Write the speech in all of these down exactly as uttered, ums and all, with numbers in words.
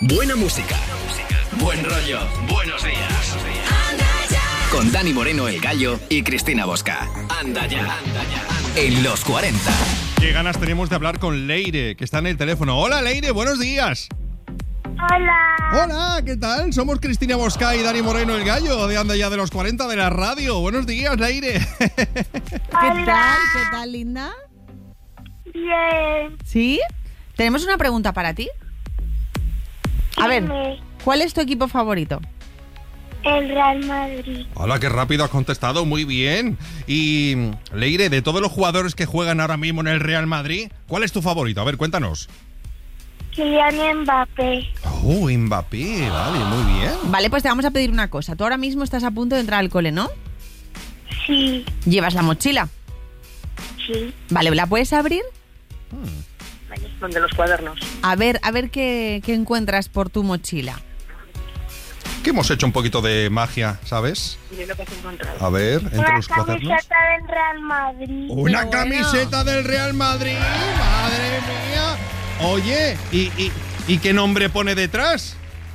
Buena música, buen rollo, buenos días. Con Dani Moreno, El Gallo, y Cristina Bosca. Anda ya, en los cuarenta. Qué ganas tenemos de hablar con Leire, que está en el teléfono. Hola, Leire, buenos días. Hola. Hola, ¿qué tal? Somos Cristina Bosca y Dani Moreno, El Gallo, de Anda ya de los cuarenta de la radio. Buenos días, Leire. Hola. ¿Qué tal? ¿Qué tal, linda? Bien. ¿Sí? Tenemos una pregunta para ti. A ver, Dime. ¿cuál es tu equipo favorito? El Real Madrid. Hola, qué rápido has contestado, muy bien. Y, Leire, de todos los jugadores que juegan ahora mismo en el Real Madrid, ¿cuál es tu favorito? A ver, cuéntanos. Kylian Mbappé. Oh, Mbappé, vale, muy bien. Vale, pues te vamos a pedir una cosa. Tú ahora mismo estás a punto de entrar al cole, ¿no? Sí. ¿Llevas la mochila? Sí. Vale, ¿la puedes abrir? Ahí, donde los cuadernos. A ver, a ver qué, qué encuentras por tu mochila. Que hemos hecho un poquito de magia, ¿sabes? Mire lo que has encontrado. A ver, entre Una los cuadernos. camiseta del Real Madrid. Una Qué bueno. camiseta del Real Madrid, madre mía. Oye, ¿y, y, ¿y qué nombre pone detrás?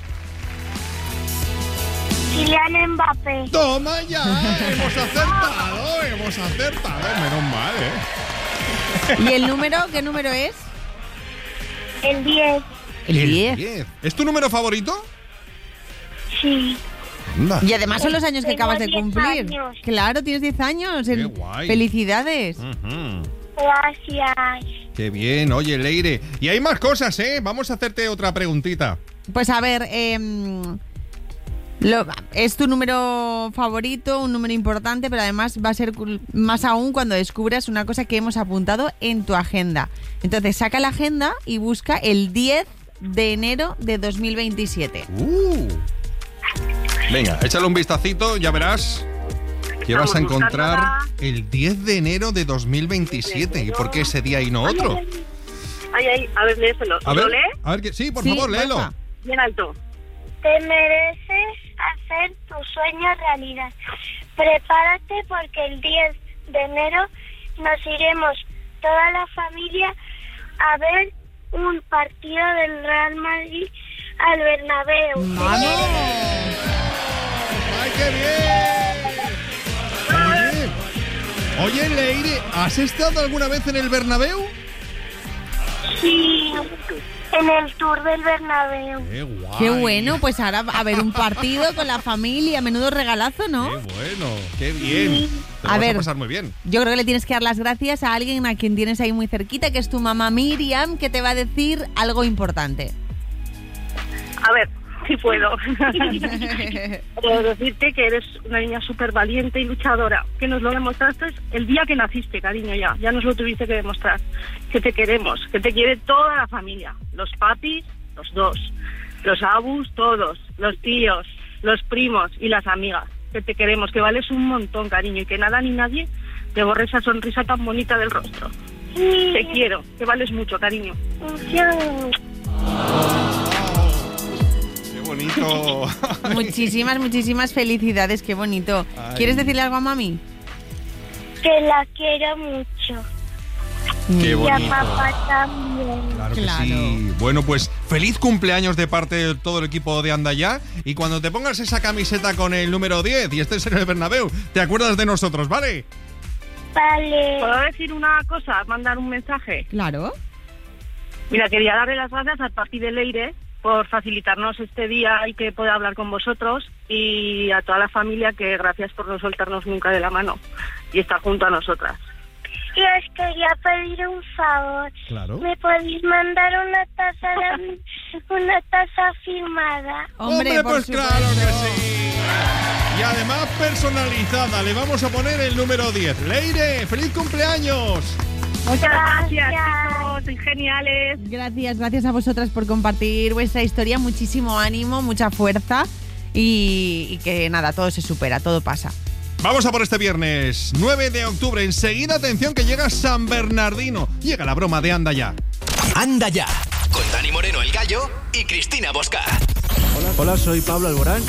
Kylian Mbappé. Toma ya, hemos acertado, hemos acertado, menos mal, ¿eh? ¿Y el número? ¿Qué número es? El diez. El diez. diez. ¿Es tu número favorito? Sí. Anda. Y además son los años que Tengo acabas de diez cumplir. años. Claro, tienes diez años. Qué El- guay. Felicidades. Ujú. Gracias. Qué bien, oye, Leire. Y hay más cosas, ¿eh? Vamos a hacerte otra preguntita. Pues a ver, em, lo- es tu número favorito, un número importante, pero además va a ser cul- más aún cuando descubras una cosa que hemos apuntado en tu agenda. Entonces saca la agenda y busca el diez de enero de dos mil veintisiete. Uh. Venga, échale un vistacito, ya verás que vas a Estamos encontrar buscándola. el diez de enero de dos mil veintisiete. ¿Y por qué ese día y no otro? Ay, ay, a ver, léeselo. A ver, ¿Lo lee? a ver, que, sí, por Sí, favor, léelo. porfa. Bien alto. Te mereces hacer tu sueño realidad. Prepárate porque el diez de enero nos iremos toda la familia a ver un partido del Real Madrid al Bernabéu. ¡Vamos! ¡Ay, qué bien! Oye, oye, Leire, ¿has estado alguna vez en el Bernabéu? Sí, en el tour del Bernabéu. ¡Qué guay! Qué bueno, pues ahora a ver un partido con la familia, menudo regalazo, ¿no? ¡Qué bueno! ¡Qué bien! Te lo A vas ver. a pasar muy bien. Yo creo que le tienes que dar las gracias a alguien a quien tienes ahí muy cerquita, que es tu mamá Miriam, que te va a decir algo importante. A ver, si puedo. Puedo decirte que eres una niña súper valiente y luchadora, que nos lo demostraste el día que naciste, cariño, ya. Ya nos lo tuviste que demostrar. Que te queremos, que te quiere toda la familia. Los papis, los dos. Los abus, todos. Los tíos, los primos y las amigas. Que te queremos, que vales un montón, cariño, y que nada ni nadie te borre esa sonrisa tan bonita del rostro. Sí. Te quiero, que vales mucho, cariño. Yo- ¡Qué bonito! Muchísimas, muchísimas felicidades, qué bonito. Ay. ¿Quieres decirle algo a mami? Que la quiero mucho. ¡Qué Y a bonito! papá también. Claro que Claro. sí. Bueno, pues feliz cumpleaños de parte de todo el equipo de Anda Ya. Y cuando te pongas esa camiseta con el número diez y estés en el Bernabéu, te acuerdas de nosotros, ¿vale? Vale. ¿Puedo decir una cosa? Mandar un mensaje. Claro. Mira, quería darle las gracias al Parti de Leire por facilitarnos este día y que pueda hablar con vosotros, y a toda la familia que gracias por no soltarnos nunca de la mano y estar junto a nosotras. Y os quería pedir un favor. Claro. ¿Me podéis mandar una taza de- una taza firmada? Hombre, por pues supuesto. claro que sí. Y además personalizada, le vamos a poner el número diez. Leire, feliz cumpleaños. Muchas gracias, Gracias. chicos, sois geniales. Gracias, gracias a vosotras por compartir vuestra historia. Muchísimo ánimo, mucha fuerza y, y que nada, todo se supera, todo pasa. Vamos a por este viernes, nueve de octubre. Enseguida, atención, que llega San Bernardino. Llega la broma de Anda Ya. Anda ya, con Dani Moreno, El Gallo, y Cristina Bosca. Hola, soy Pablo Alborán.